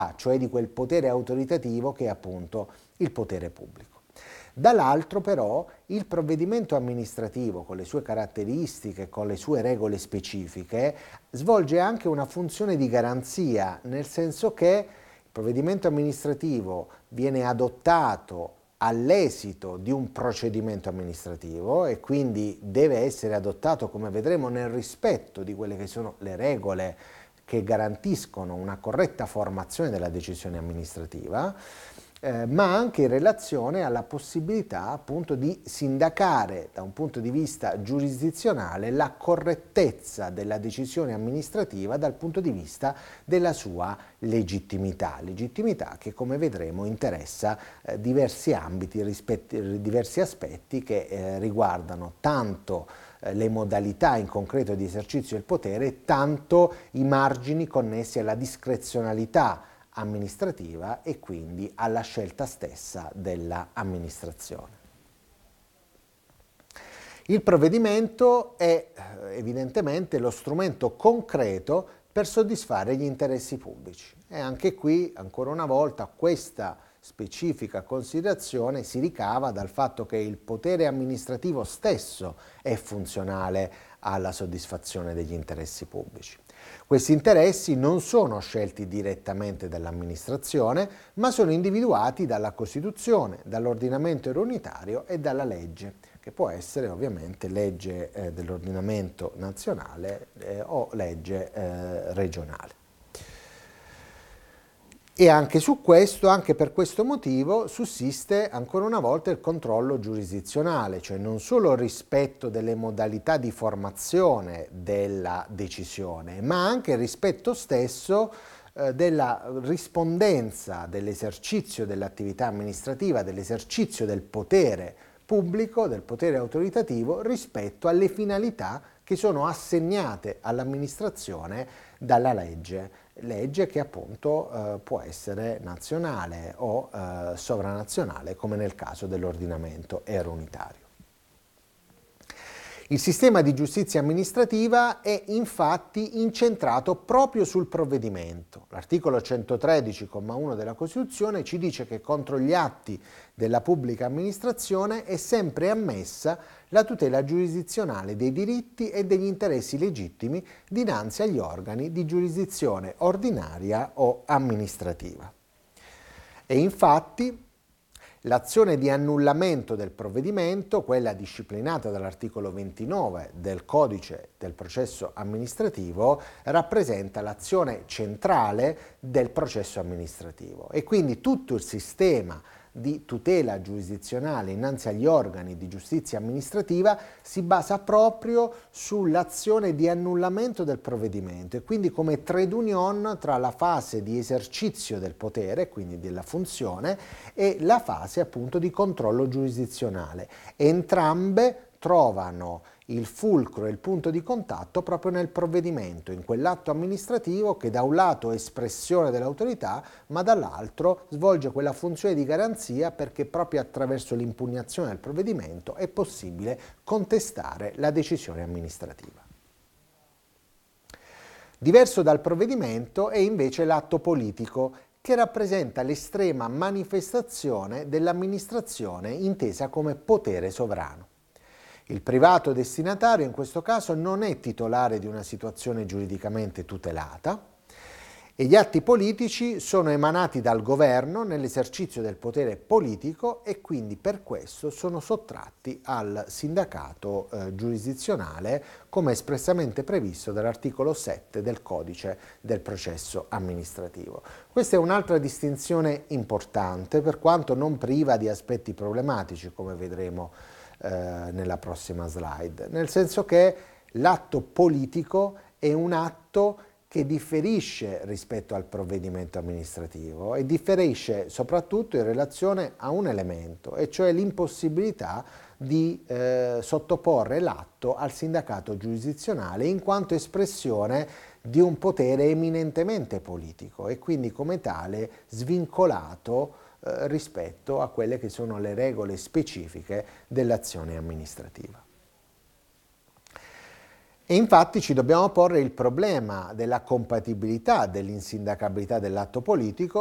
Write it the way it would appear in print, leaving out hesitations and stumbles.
cioè di quel potere autoritativo che è appunto il potere pubblico. Dall'altro però il provvedimento amministrativo, con le sue caratteristiche, con le sue regole specifiche, svolge anche una funzione di garanzia, nel senso che il provvedimento amministrativo viene adottato all'esito di un procedimento amministrativo e quindi deve essere adottato, come vedremo, nel rispetto di quelle che sono le regole che garantiscono una corretta formazione della decisione amministrativa, ma anche in relazione alla possibilità appunto di sindacare da un punto di vista giurisdizionale la correttezza della decisione amministrativa dal punto di vista della sua legittimità che, come vedremo, interessa diversi ambiti, diversi aspetti che riguardano tanto le modalità in concreto di esercizio del potere, tanto i margini connessi alla discrezionalità amministrativa e quindi alla scelta stessa dell'amministrazione. Il provvedimento è evidentemente lo strumento concreto per soddisfare gli interessi pubblici e anche qui, ancora una volta, questa specifica considerazione si ricava dal fatto che il potere amministrativo stesso è funzionale alla soddisfazione degli interessi pubblici. Questi interessi non sono scelti direttamente dall'amministrazione, ma sono individuati dalla Costituzione, dall'ordinamento eurounitario e dalla legge, che può essere ovviamente legge dell'ordinamento nazionale o legge regionale. E anche su questo, anche per questo motivo, sussiste ancora una volta il controllo giurisdizionale, cioè non solo il rispetto delle modalità di formazione della decisione, ma anche il rispetto stesso della rispondenza dell'esercizio dell'attività amministrativa, dell'esercizio del potere pubblico, del potere autoritativo, rispetto alle finalità che sono assegnate all'amministrazione dalla legge che appunto può essere nazionale o sovranazionale, come nel caso dell'ordinamento eurounitario. Il sistema di giustizia amministrativa è infatti incentrato proprio sul provvedimento. L'articolo 113,1 della Costituzione ci dice che contro gli atti della pubblica amministrazione è sempre ammessa la tutela giurisdizionale dei diritti e degli interessi legittimi dinanzi agli organi di giurisdizione ordinaria o amministrativa. E infatti l'azione di annullamento del provvedimento, quella disciplinata dall'articolo 29 del Codice del processo amministrativo, rappresenta l'azione centrale del processo amministrativo e quindi tutto il sistema di tutela giurisdizionale innanzi agli organi di giustizia amministrativa si basa proprio sull'azione di annullamento del provvedimento e quindi come trade union tra la fase di esercizio del potere, quindi della funzione, e la fase appunto di controllo giurisdizionale. Entrambe trovano il fulcro e il punto di contatto proprio nel provvedimento, in quell'atto amministrativo che da un lato è espressione dell'autorità, ma dall'altro svolge quella funzione di garanzia perché proprio attraverso l'impugnazione del provvedimento è possibile contestare la decisione amministrativa. Diverso dal provvedimento è invece l'atto politico, che rappresenta l'estrema manifestazione dell'amministrazione intesa come potere sovrano. Il privato destinatario in questo caso non è titolare di una situazione giuridicamente tutelata e gli atti politici sono emanati dal governo nell'esercizio del potere politico e quindi per questo sono sottratti al sindacato giurisdizionale come espressamente previsto dall'articolo 7 del Codice del processo amministrativo. Questa è un'altra distinzione importante, per quanto non priva di aspetti problematici, come vedremo nella prossima slide, nel senso che l'atto politico è un atto che differisce rispetto al provvedimento amministrativo e differisce soprattutto in relazione a un elemento, e cioè l'impossibilità di sottoporre l'atto al sindacato giurisdizionale in quanto espressione di un potere eminentemente politico e quindi come tale svincolato rispetto a quelle che sono le regole specifiche dell'azione amministrativa. E infatti ci dobbiamo porre il problema della compatibilità dell'insindacabilità dell'atto politico